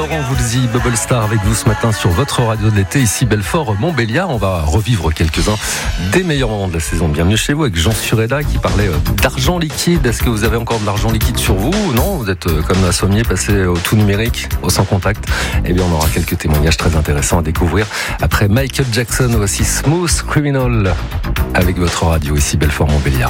Laurent Voulzy, Bubble Star avec vous ce matin sur votre radio de l'été, ici Belfort-Montbéliard. On va revivre quelques-uns des meilleurs moments de la saison. Bienvenue chez vous avec Jean Sureda qui parlait d'argent liquide. Est-ce que vous avez encore de l'argent liquide sur vous ou non? Vous êtes comme un sommier passé au tout numérique, au sans contact? Eh bien, on aura quelques témoignages très intéressants à découvrir. Après Michael Jackson, voici Smooth Criminal avec votre radio ici Belfort-Montbéliard.